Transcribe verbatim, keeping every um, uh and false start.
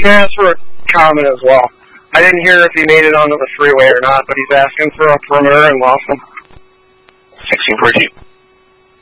can ask for a comment as well. I didn't hear if he made it onto the freeway or not, but he's asking for a perimeter and lost him. sixteen fourteen.